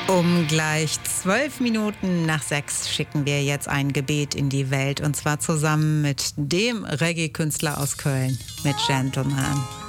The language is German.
Um gleich 12 Minuten nach 6 schicken wir jetzt ein Gebet in die Welt. Und zwar zusammen mit dem Reggae-Künstler aus Köln, mit Gentleman.